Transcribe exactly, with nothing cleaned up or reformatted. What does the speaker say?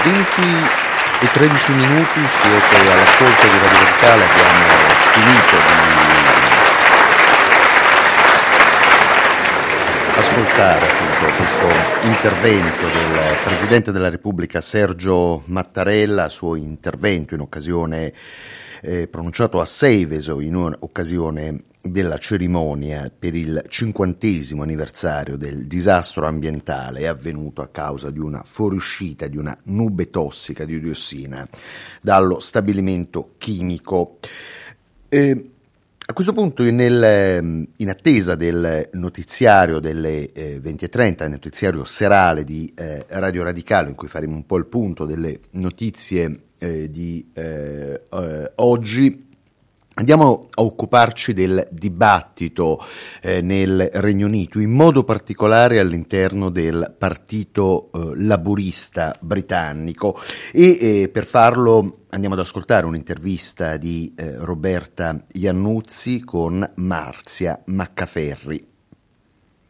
venti e tredici minuti, siete all'ascolto di Radio Radicale, abbiamo finito di ascoltare appunto questo intervento del Presidente della Repubblica Sergio Mattarella, suo intervento in occasione eh, pronunciato a Seveso in occasione della cerimonia per il cinquantesimo anniversario del disastro ambientale è avvenuto a causa di una fuoriuscita di una nube tossica di diossina dallo stabilimento chimico. Eh, a questo punto, nel, in attesa del notiziario delle eh, venti e trenta, il notiziario serale di eh, Radio Radicale, in cui faremo un po' il punto delle notizie eh, di eh, eh, oggi, andiamo a occuparci del dibattito eh, nel Regno Unito, in modo particolare all'interno del Partito eh, Laburista britannico, e eh, per farlo andiamo ad ascoltare un'intervista di eh, Roberta Iannuzzi con Marzia Maccaferri.